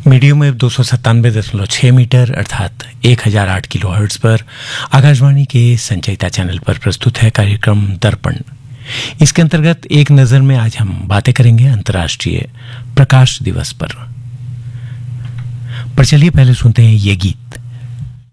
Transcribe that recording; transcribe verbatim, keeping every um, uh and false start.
Medium wave दो सौ सत्तानवे दशमलव छह मीटर अर्थात एक हजार आठ किलो हर्ट्ज पर आकाशवाणी के संचयिता चैनल पर प्रस्तुत है कार्यक्रम दर्पण। इसके अंतर्गत एक नजर में आज हम बातें करेंगे अंतर्राष्ट्रीय प्रकाश दिवस पर। पर चलिए पहले सुनते हैं ये गीत।